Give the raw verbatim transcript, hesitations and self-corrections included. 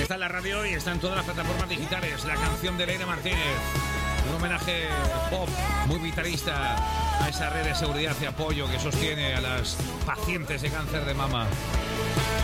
está en la radio y está en todas las plataformas digitales. La canción de Leire Martínez. Un homenaje pop muy vitalista a esa red de seguridad y apoyo que sostiene a las pacientes de cáncer de mama.